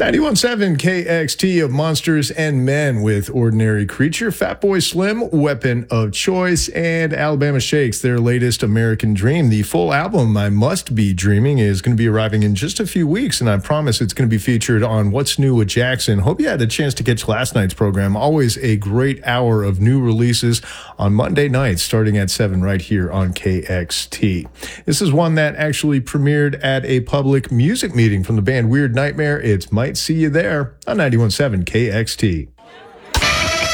91.7 KXT of Monsters and Men with Ordinary Creature, Fatboy Slim, Weapon of Choice, and Alabama Shakes, their latest American Dream. The full album, I Must Be Dreaming, is going to be arriving in just a few weeks, and I promise it's going to be featured on What's New with Jackson. Hope you had a chance to catch last night's program. Always a great hour of new releases on Monday nights, starting at 7 right here on KXT. This is one that actually premiered at a public music meeting from the band Weird Nightmare. It's Might See You There on 91.7 KXT.